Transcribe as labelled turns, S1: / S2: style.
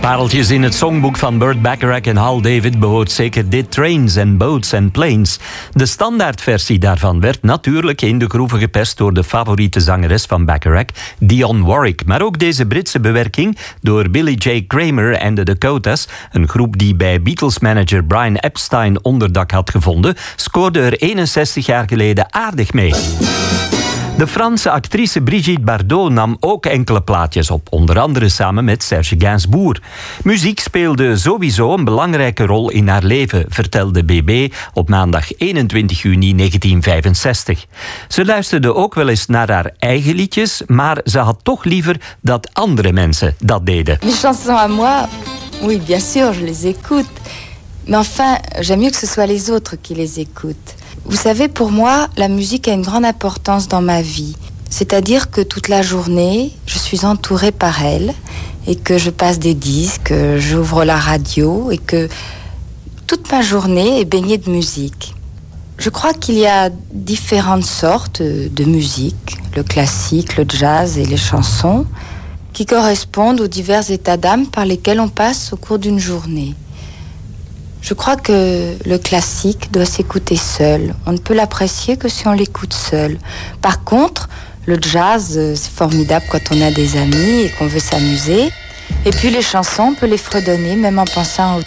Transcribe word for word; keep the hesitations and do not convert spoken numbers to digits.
S1: Pareltjes in het songboek van Burt Bacharach en Hal David behoort zeker dit Trains and Boats and Planes. De standaardversie daarvan werd natuurlijk in de groeven gepest door de favoriete zangeres van Bacharach, Dionne Warwick. Maar ook deze Britse bewerking door Billy J. Kramer en de Dakotas, een groep die bij Beatles-manager Brian Epstein onderdak had gevonden, scoorde er eenenzestig jaar geleden aardig mee. De Franse actrice Brigitte Bardot nam ook enkele plaatjes op, onder andere samen met Serge Gainsbourg. Muziek speelde sowieso een belangrijke rol in haar leven, vertelde B B op maandag eenentwintig juni negentien vijfenzestig. Ze luisterde ook wel eens naar haar eigen liedjes, maar ze had toch liever dat andere mensen dat deden.
S2: Mes chansons à moi, oui, bien sûr, je les écoute. Mais enfin, j'aime mieux que ce soit les autres qui les écoutent. Vous savez, pour moi, la musique a une grande importance dans ma vie. C'est-à-dire que toute la journée, je suis entourée par elle et que je passe des disques, j'ouvre la radio et que toute ma journée est baignée de musique. Je crois qu'il y a différentes sortes de musique, le classique, le jazz et les chansons, qui correspondent aux divers états d'âme par lesquels on passe au cours d'une journée. Je crois que le classique doit s'écouter seul. On ne peut l'apprécier que si on l'écoute seul. Par contre, le jazz, c'est formidable quand on a des amis et qu'on veut s'amuser. Et puis les chansons, on peut les fredonner même en pensant à autre